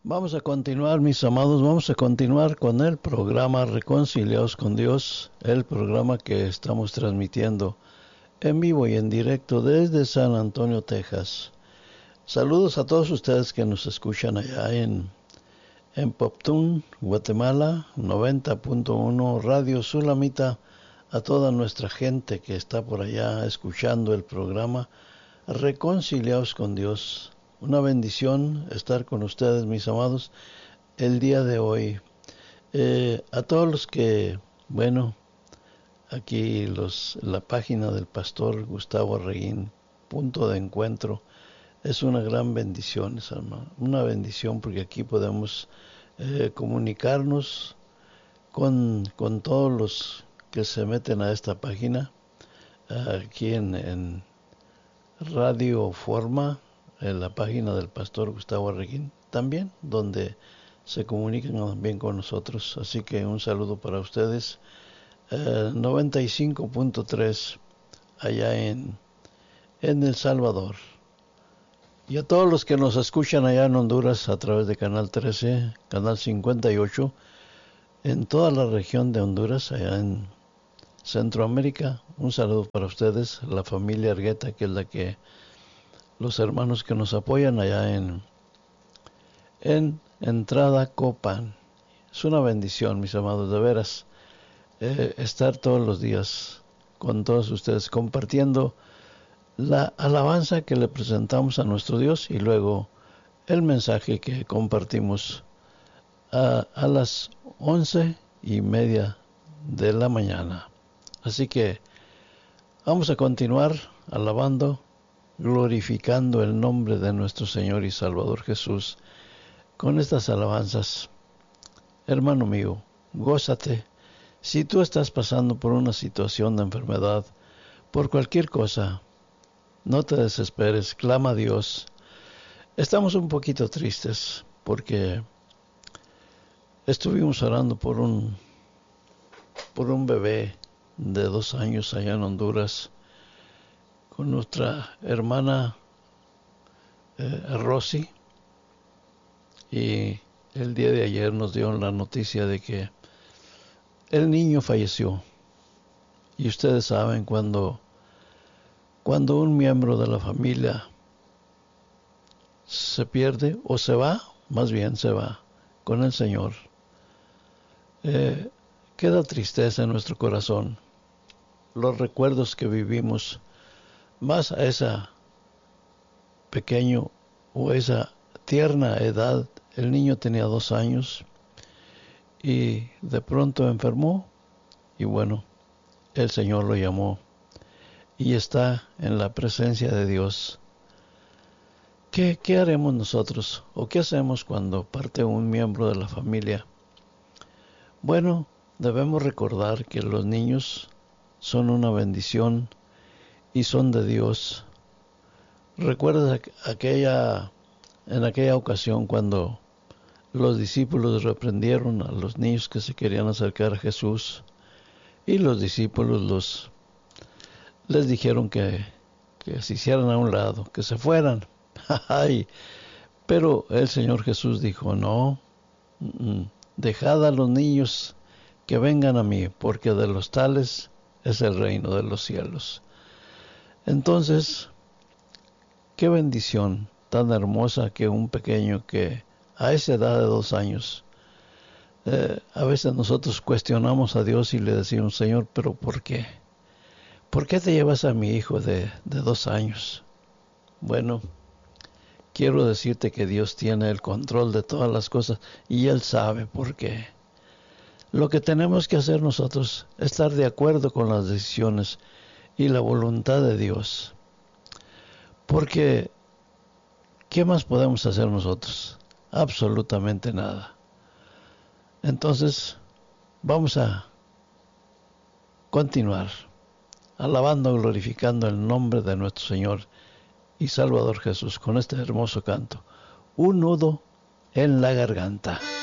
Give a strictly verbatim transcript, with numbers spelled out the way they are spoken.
Vamos a continuar, mis amados, vamos a continuar con el programa Reconciliados con Dios, el programa que estamos transmitiendo en vivo y en directo desde San Antonio, Texas. Saludos a todos ustedes que nos escuchan allá en, en Poptún, Guatemala, noventa punto uno Radio Sulamita, a toda nuestra gente que está por allá escuchando el programa Reconciliados con Dios. Una bendición estar con ustedes, mis amados, el día de hoy. Eh, a todos los que, bueno, aquí los, la página del pastor Gustavo Arreguín, punto de encuentro, es una gran bendición, hermano. Una bendición porque aquí podemos eh, comunicarnos con, con todos los que se meten a esta página, aquí en, en Radio Forma, en la página del pastor Gustavo Arreguín, también, donde se comunican también con nosotros. Así que un saludo para ustedes. Eh, noventa y cinco punto tres allá en, en El Salvador. Y a todos los que nos escuchan allá en Honduras a través de Canal trece, Canal cincuenta y ocho, en toda la región de Honduras, allá en Centroamérica, un saludo para ustedes, la familia Argueta, que es la que los hermanos que nos apoyan allá en, en Entrada Copan. Es una bendición, mis amados, de veras, eh, estar todos los días con todos ustedes compartiendo la alabanza que le presentamos a nuestro Dios y luego el mensaje que compartimos a, a las once y media de la mañana. Así que vamos a continuar alabando, glorificando el nombre de nuestro Señor y Salvador Jesús con estas alabanzas. Hermano mío, gózate. Si tú estás pasando por una situación de enfermedad, por cualquier cosa, no te desesperes, clama a Dios. Estamos un poquito tristes porque estuvimos orando por un, por un bebé de dos años allá en Honduras, con nuestra hermana eh, Rosy, y el día de ayer nos dieron la noticia de que el niño falleció. Y ustedes saben, cuando, cuando un miembro de la familia se pierde o se va, más bien se va con el Señor, eh, queda tristeza en nuestro corazón. Los recuerdos que vivimos más a esa pequeño o esa tierna edad. El niño tenía dos años y de pronto enfermó y bueno, el Señor lo llamó y está en la presencia de Dios. ¿Qué, qué haremos nosotros o qué hacemos cuando parte un miembro de la familia? Bueno, debemos recordar que los niños son una bendición y son de Dios. ¿Recuerdas aquella, en aquella ocasión cuando los discípulos reprendieron a los niños que se querían acercar a Jesús? Y los discípulos los, les dijeron que, que se hicieran a un lado, que se fueran. Pero el Señor Jesús dijo, no, dejad a los niños que vengan a mí, porque de los tales es el reino de los cielos. Entonces, qué bendición tan hermosa que un pequeño que a esa edad de dos años, eh, a veces nosotros cuestionamos a Dios y le decimos, Señor, ¿pero por qué? ¿Por qué te llevas a mi hijo de, de dos años? Bueno, quiero decirte que Dios tiene el control de todas las cosas y Él sabe por qué. Lo que tenemos que hacer nosotros es estar de acuerdo con las decisiones y la voluntad de Dios. Porque, ¿qué más podemos hacer nosotros? Absolutamente nada. Entonces, vamos a continuar alabando, glorificando el nombre de nuestro Señor y Salvador Jesús con este hermoso canto. Un nudo en la garganta.